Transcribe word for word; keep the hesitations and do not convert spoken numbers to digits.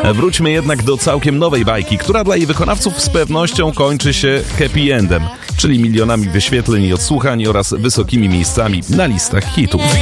Wróćmy jednak do całkiem nowej bajki, która dla jej wykonawców z pewnością kończy się happy endem, czyli milionami wyświetleń i odsłuchań oraz wysokimi miejscami na listach hitów.